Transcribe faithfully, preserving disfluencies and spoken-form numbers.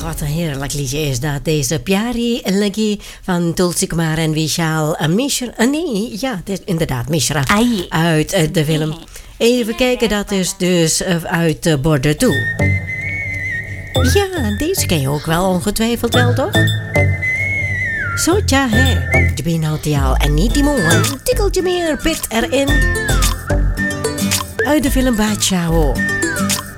wat een heerlijk liedje is dat. Deze Pyari Lagi van Tulsi Kumar en Vishal Mishra. Uh, nee, ja, het is inderdaad Mishra. Ai. Uit uh, de film. Even kijken, dat is dus uh, uit uh, Border toe. Ja, deze ken je ook wel ongetwijfeld wel, toch? Zo tja, hè. Je bent al en niet die moe. Een tikkeltje meer pit erin. Uit de film Bachao.